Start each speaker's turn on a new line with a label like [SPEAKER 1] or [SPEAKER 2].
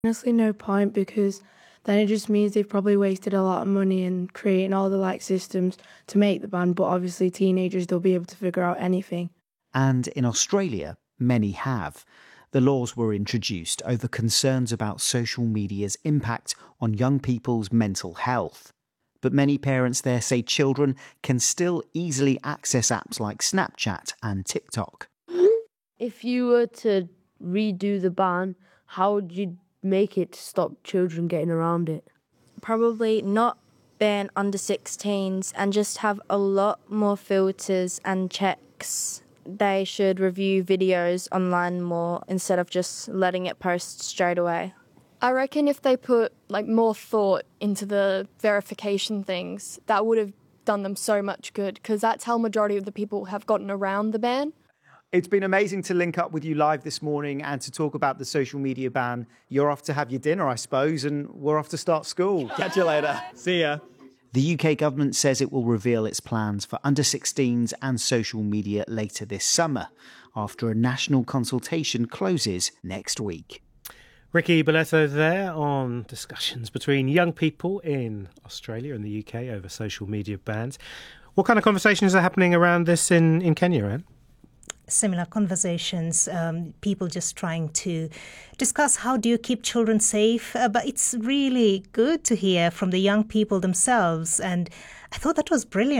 [SPEAKER 1] Honestly, no point, because then it just means they've probably wasted a lot of money in creating all the systems to make the ban, but obviously teenagers, they'll be able to figure out anything.
[SPEAKER 2] And in Australia, many have. The laws were introduced over concerns about social media's impact on young people's mental health. But many parents there say children can still easily access apps like Snapchat and TikTok.
[SPEAKER 3] If you were to redo the ban, how would you make it to stop children getting around it?
[SPEAKER 4] Probably not ban under 16s and just have a lot more filters and checks. They should review videos online more instead of just letting it post straight away.
[SPEAKER 5] I reckon if they put more thought into the verification things, that would have done them so much good, because that's how majority of the people have gotten around the ban.
[SPEAKER 6] It's been amazing to link up with you live this morning and to talk about the social media ban. You're off to have your dinner, I suppose, and we're off to start school.
[SPEAKER 7] Catch you later. See ya.
[SPEAKER 2] The UK government says it will reveal its plans for under-16s and social media later this summer, after a national consultation closes next week.
[SPEAKER 8] Ricky Boletto there on discussions between young people in Australia and the UK over social media bans. What kind of conversations are happening around this in Kenya, Anne?
[SPEAKER 9] Similar conversations, people just trying to discuss how do you keep children safe. But it's really good to hear from the young people themselves. And I thought that was brilliant.